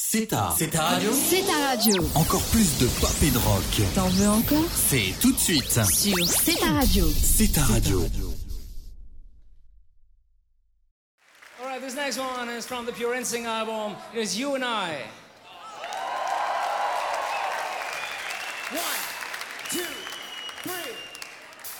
C'est ta radio. C'est ta radio. Encore plus de pop et de rock. T'en veux encore? C'est tout de suite Sur C'est ta radio. C'est ta radio. All right, this next one is from the Pure Instinct album. It is You and I. 1, 2.